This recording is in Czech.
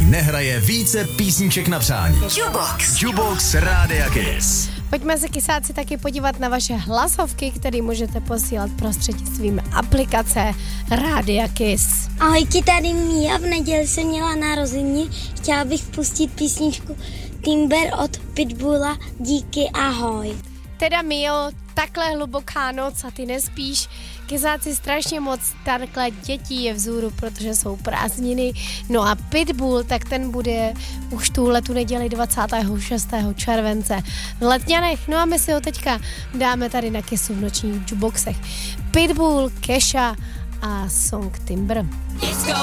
nehraje více písniček na přání. Jukebox Rádia Kiss. Pojďme se, kysáci, taky podívat na vaše hlasovky, které můžete posílat prostřednictvím aplikace Rádia Kiss. Ahojky, tady Mia, v neděli jsem měla narozeniny, chtěla bych pustit písničku Timber od Pitbulla, díky, ahoj. Teda Mio, takhle hluboká noc a ty nespíš. Kysáci, strašně moc takhle dětí je vzhůru, protože jsou prázdniny. No a Pitbull, tak ten bude už tu neděli 26. července v Letňanech. No a my si ho teďka dáme tady na Kissu v nočních jukeboxech. Pitbull, Kesha a song Timber.